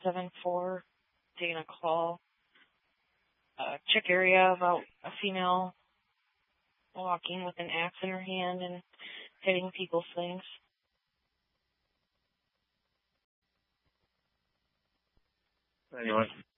74 Dana call. Check area about a female walking with an axe in her hand and hitting people's things. Anyway.